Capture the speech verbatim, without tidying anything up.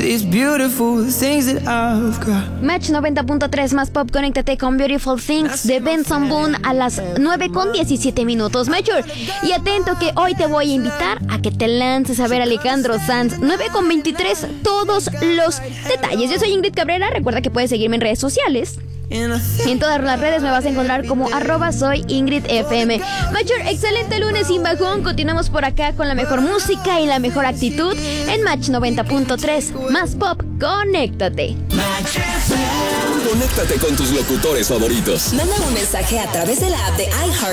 these beautiful things that I've got. Match noventa punto tres más pop, conéctate con Beautiful Things de Benson Boone a las nueve con diecisiete minutos. Mayor, y atento que hoy te voy a invitar a que te lances a ver a Alejandro Sanz. nueve con veintitrés, todos los detalles. Yo soy Ingrid Cabrera, recuerda que puedes seguirme en redes sociales. En todas las redes me vas a encontrar como arroba soy Ingrid F M. Mayor, excelente lunes sin bajón. Continuamos por acá con la mejor música y la mejor actitud en Match noventa punto tres más pop, conéctate. Conéctate con tus locutores favoritos. Manda un mensaje a través de la app de iHeart